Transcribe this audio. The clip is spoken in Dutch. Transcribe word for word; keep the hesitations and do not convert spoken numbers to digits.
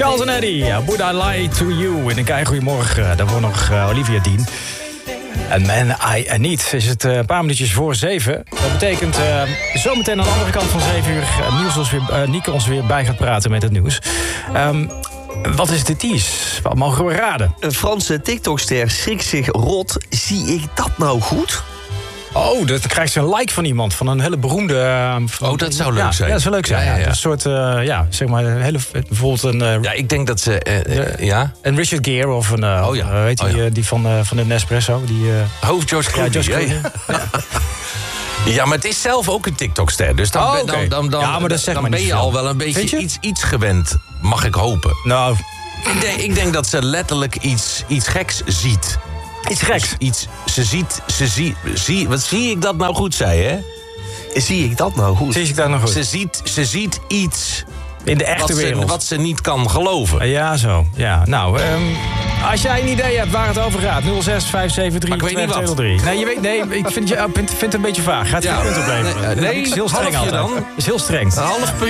Charles en Eddie, Would I Lie to You? In een kei goeiemorgen. Daarvoor nog uh, Olivia Dean. En Man I Need is het uh, een paar minuutjes voor zeven. Dat betekent uh, zometeen aan de andere kant van zeven uur... Uh, Niels ons weer, uh, Nieke ons weer bij gaat praten met het nieuws. Um, wat is de tease? Wat mogen we raden? Een Franse TikTok-ster schrikt zich rot. Zie ik dat nou goed? Oh, dat krijgt ze een like van iemand, van een hele beroemde... Uh, van, oh, dat zou leuk ja, zijn. Ja, dat zou leuk zijn. Ja, ja, ja. Een soort, uh, ja, zeg maar, een hele, bijvoorbeeld een... Uh, ja, ik denk dat ze, uh, uh, ja... Een Richard Gere of een, uh, oh, ja. uh, weet je, oh, ja. die, die van, uh, van de Nespresso. Die, uh, Hoofd George Clooney. Ja, George Clooney. Ja, ja. ja, maar het is zelf ook een TikTok-ster. Dus dan, oh, ben, okay. dan, dan, ja, maar dat dan, dan maar ben je veel. al wel een beetje iets, iets gewend, mag ik hopen. Nou... Ik denk, ik denk dat ze letterlijk iets, iets geks ziet. Iets geks? Dus iets, ze ziet, ze ziet, zie, wat zie ik dat nou goed, zei hè? Zie ik dat nou goed? Zie ik dat nou goed? Ze ziet, ze ziet iets... In de echte wat wereld. Ze, wat ze niet kan geloven. Ja, zo. Ja, nou, um, als jij een idee hebt waar het over gaat... nul zes vijf zeven drie twee nul drie. Nee, je weet, nee, ik vind, je, vind het een beetje vaag. Gaat het ja. een punt opleveren? Nee, nee, dat is heel streng altijd. Dan? Dat is heel streng. Een half punt.